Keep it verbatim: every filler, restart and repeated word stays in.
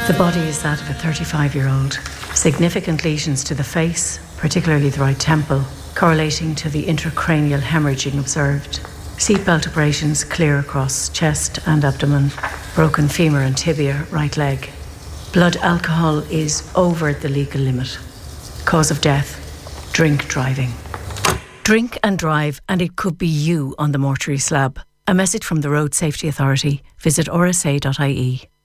The body is that of a thirty-five-year-old. Significant lesions to the face, particularly the right temple, correlating to the intracranial hemorrhaging observed. Seatbelt abrasions clear across chest and abdomen. Broken femur and tibia, right leg. Blood alcohol is over the legal limit. Cause of death, drink driving. Drink and drive, and it could be you on the mortuary slab. A message from the Road Safety Authority. Visit r s a dot i e.